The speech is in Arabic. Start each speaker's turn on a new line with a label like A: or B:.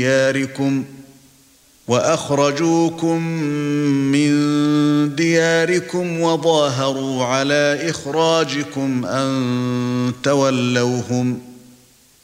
A: دياركم وأخرجوكم من دياركم وظاهروا على إخراجكم أن تولوهم